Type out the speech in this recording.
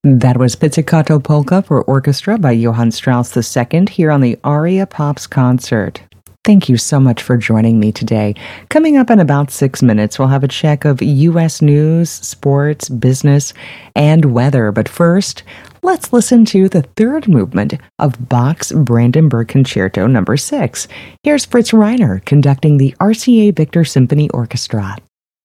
That was Pizzicato Polka for orchestra by Johann Strauss II here on the Aria Pops concert. Thank you so much for joining me today. Coming up in about 6 minutes, we'll have a check of U.S. news, sports, business, and weather. But first, let's listen to the third movement of Bach's Brandenburg Concerto No. 6. Here's Fritz Reiner conducting the RCA Victor Symphony Orchestra.